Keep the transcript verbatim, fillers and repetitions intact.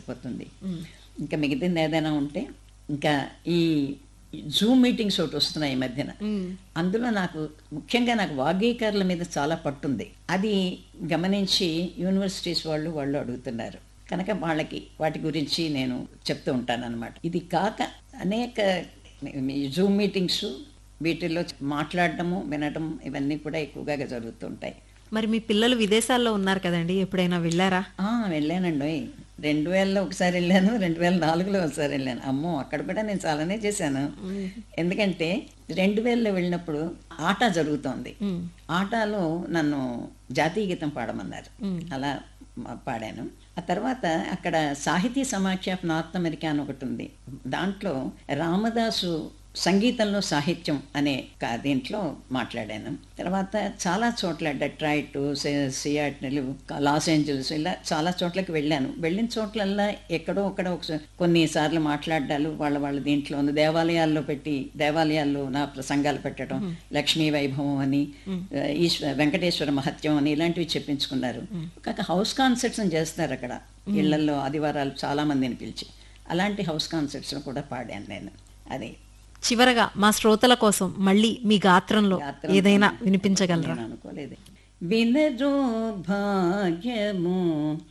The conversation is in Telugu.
పోతుంది. ఇంకా మిగతాది ఏదైనా ఉంటే ఇంకా ఈ జూమ్ మీటింగ్స్ ఒకటి వస్తున్నాయి ఈ మధ్యన. అందులో నాకు ముఖ్యంగా నాకు వాగ్గేయకారుల మీద చాలా పట్టుంది. అది గమనించి యూనివర్సిటీస్ వాళ్ళు వాళ్ళు అడుగుతున్నారు కనుక వాళ్ళకి వాటి గురించి నేను చెప్తూ ఉంటాను అనమాట. ఇది కాక అనేక జూమ్ మీటింగ్స్ వీటిల్లో మాట్లాడటము వినటం ఇవన్నీ కూడా ఎక్కువగా జరుగుతుంటాయి. మరి మీ పిల్లలు విదేశాల్లో ఉన్నారు కదండి, ఎప్పుడైనా వెళ్ళారా? వెళ్ళానండి. రెండు వేలలో ఒకసారి వెళ్ళాను, రెండు వేల నాలుగులో ఒకసారి వెళ్ళాను. అమ్మో, అక్కడ కూడా నేను చాలానే చేశాను. ఎందుకంటే రెండు వేలలో వెళ్ళినప్పుడు ఆట జరుగుతోంది. ఆటలో నన్ను జాతీయ గీతం పాడమన్నారు. అలా పాడాను. ఆ తర్వాత అక్కడ సాహితీ సమాఖ్య ఆఫ్ నార్త్ అమెరికా అని ఒకటి ఉంది. దాంట్లో రామదాసు సంగీతంలో సాహిత్యం అనే దీంట్లో మాట్లాడాను. తర్వాత చాలా చోట్ల డెట్రాయిట్, సియాటిల్, లాస్ ఏంజల్స్ ఇలా చాలా చోట్లకి వెళ్ళాను. వెళ్ళిన చోట్లల్లా ఎక్కడో అక్కడ ఒక కొన్నిసార్లు మాట్లాడాలు వాళ్ళ వాళ్ళ దీంట్లో ఉంది. దేవాలయాల్లో పెట్టి దేవాలయాల్లో నా ప్రసంగాలు పెట్టడం, లక్ష్మీ వైభవం అని, ఈశ్వర వెంకటేశ్వర మహత్యం అని ఇలాంటివి చెప్పించుకున్నారు. కాక హౌస్ కాన్సర్ట్స్ అని చేస్తారు అక్కడ ఇళ్లల్లో ఆదివారాలు చాలా మందిని పిలిచి. అలాంటి హౌస్ కాన్సర్ట్స్లో కూడా పాడాను నేను. అది చివరగా మా శ్రోతల కోసం మళ్ళీ మీ గాత్రంలో ఏదైనా వినిపించగలరా? అనుకోలేదు. వినరో భాగ్యము